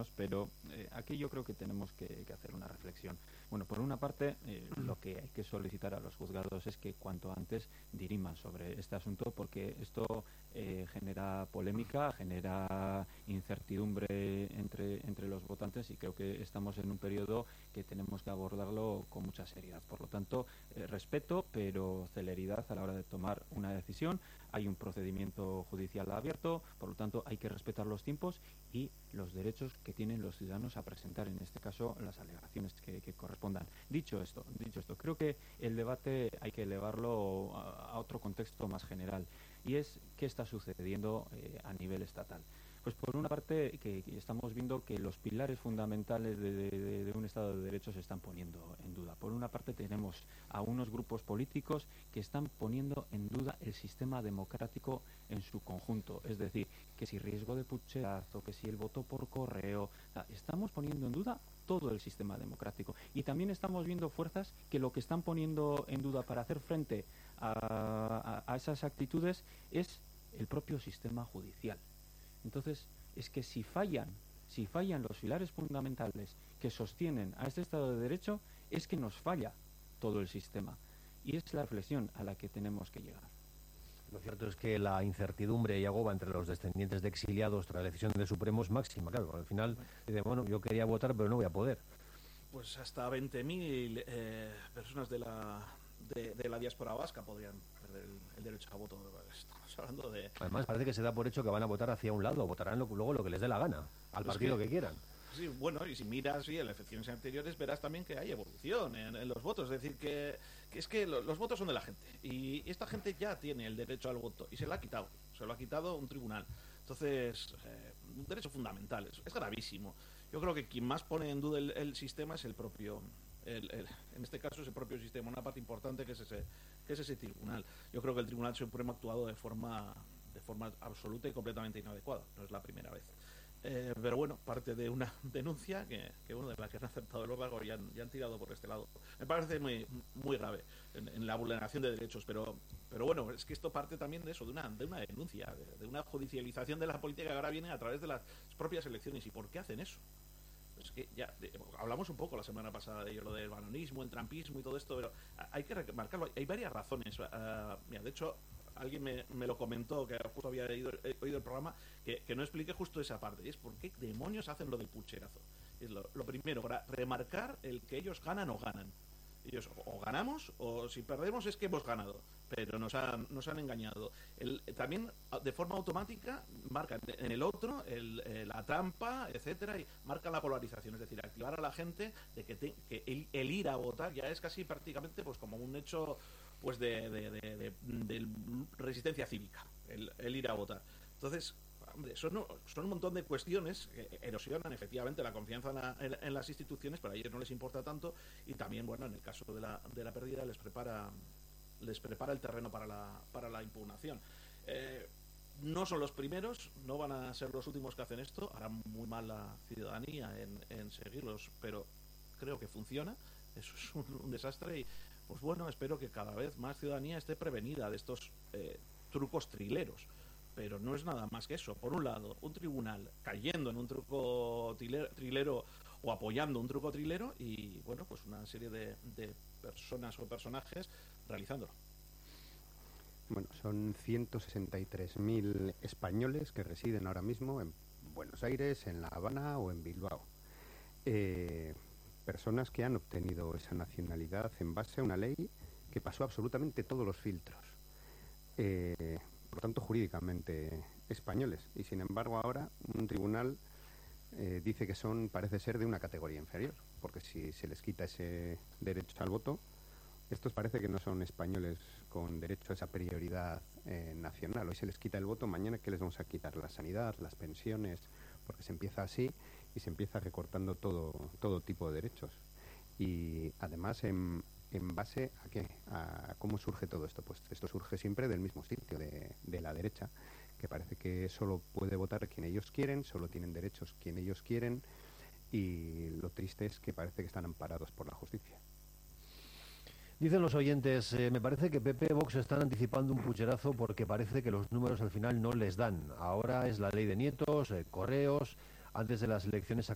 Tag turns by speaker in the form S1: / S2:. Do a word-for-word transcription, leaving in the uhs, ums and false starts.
S1: ciudadanos, pero eh, aquí yo creo que tenemos que, que hacer una reflexión. Bueno, por una parte, eh, lo que hay que solicitar a los juzgados es que cuanto antes diriman sobre este asunto, porque esto eh, genera polémica, genera incertidumbre entre, entre los votantes, y creo que estamos en un periodo que tenemos que abordarlo con mucha seriedad. Por lo tanto, eh, respeto, pero celeridad a la hora de tomar una decisión. Hay un procedimiento judicial abierto, por lo tanto hay que respetar los tiempos y los derechos que tienen los ciudadanos a presentar, en este caso, las alegaciones que, que correspondan. Dicho esto, dicho esto, creo que el debate hay que elevarlo a, a otro contexto más general, y es qué está sucediendo eh, a nivel estatal. Pues por una parte, que, que estamos viendo que los pilares fundamentales de, de, de un Estado de Derecho se están poniendo en duda. Por una parte tenemos a unos grupos políticos que están poniendo en duda el sistema democrático en su conjunto. Es decir, que si riesgo de pucherazo, que si el voto por correo... Estamos poniendo en duda todo el sistema democrático. Y también estamos viendo fuerzas que lo que están poniendo en duda para hacer frente a, a, a esas actitudes es el propio sistema judicial. Entonces, es que si fallan, si fallan los pilares fundamentales que sostienen a este Estado de Derecho, es que nos falla todo el sistema. Y es la reflexión a la que tenemos que llegar.
S2: Lo cierto es que la incertidumbre y agoba entre los descendientes de exiliados tras la decisión del Supremo es máxima. Claro, al final, dice, bueno, yo quería votar, pero no voy a poder.
S3: Pues hasta veinte mil eh, personas de la, de, de la diáspora vasca podrían perder el, el derecho a voto. Estamos hablando de...
S2: Además, parece que se da por hecho que van a votar hacia un lado, votarán lo, luego lo que les dé la gana, al
S3: pues
S2: partido
S3: que,
S2: que quieran.
S3: Sí, bueno, y si miras sí, en las elecciones anteriores verás también que hay evolución en, en los votos. Es decir, que, que es que lo, los votos son de la gente. Y esta gente ya tiene el derecho al voto. Y se lo ha quitado. Se lo ha quitado un tribunal. Entonces, eh, un derecho fundamental. Es, es gravísimo. Yo creo que quien más pone en duda el, el sistema es el propio... El, el, en este caso es el propio sistema. Una parte importante que es ese, que es ese tribunal. Yo creo que el Tribunal Supremo ha actuado de forma, de forma absoluta y completamente inadecuada. No es la primera vez. Eh, pero bueno, parte de una denuncia que, que bueno, de la que han acertado los órgano y han, y han tirado por este lado. Me parece muy muy grave en, en la vulneración de derechos, pero pero bueno, es que esto parte también de eso, de una, de una denuncia, de, de una judicialización de la política que ahora viene a través de las propias elecciones. ¿Y por qué hacen eso? Es que ya de, hablamos un poco la semana pasada de ello, lo del banonismo, el trampismo y todo esto, pero hay que remarcarlo, hay varias razones. Uh, mira, de hecho, alguien me, me lo comentó, que justo había oído, eh, oído el programa, que, que no explique justo esa parte, y es por qué demonios hacen lo del pucherazo. Es lo, lo primero, para remarcar el que ellos ganan o ganan. Ellos o ganamos o si perdemos es que hemos ganado, pero nos han, nos han engañado. El, también de forma automática marcan en el otro el, el, la trampa, etcétera, y marcan la polarización, es decir, activar a la gente de que, te, que el, el ir a votar ya es casi prácticamente pues como un hecho pues de, de, de, de, de resistencia cívica, el, el ir a votar. Entonces, hombre, son, son un montón de cuestiones que erosionan efectivamente la confianza en, la, en, en las instituciones, pero a ellos no les importa tanto, y también, bueno, en el caso de la, de la pérdida les prepara les prepara el terreno para la, para la impugnación. Eh, no son los primeros, no van a ser los últimos que hacen esto, hará muy mal la ciudadanía en, en seguirlos, pero creo que funciona. Eso es un, un desastre y pues bueno, espero que cada vez más ciudadanía esté prevenida de estos eh, trucos trileros. Pero no es nada más que eso. Por un lado, un tribunal cayendo en un truco trilero o apoyando un truco trilero y, bueno, pues una serie de, de personas o personajes realizándolo.
S4: Bueno, son ciento sesenta y tres mil españoles que residen ahora mismo en Buenos Aires, en La Habana o en Bilbao. Eh, personas que han obtenido esa nacionalidad en base a una ley que pasó absolutamente todos los filtros. Eh... por tanto jurídicamente españoles, y sin embargo ahora un tribunal eh, dice que son, parece ser, de una categoría inferior, porque si se les quita ese derecho al voto, estos parece que no son españoles con derecho a esa prioridad eh, nacional. Hoy se les quita el voto, mañana ¿qué les vamos a quitar? La sanidad, las pensiones, porque se empieza así y se empieza recortando todo, todo tipo de derechos. Y además en ¿en base a qué? ¿A cómo surge todo esto? Pues esto surge siempre del mismo sitio, de, de la derecha, que parece que solo puede votar quien ellos quieren, solo tienen derechos quien ellos quieren, y lo triste es que parece que están amparados por la justicia.
S2: Dicen los oyentes, eh, me parece que P P y Vox están anticipando un pucherazo porque parece que los números al final no les dan. Ahora es la ley de nietos, eh, correos, antes de las elecciones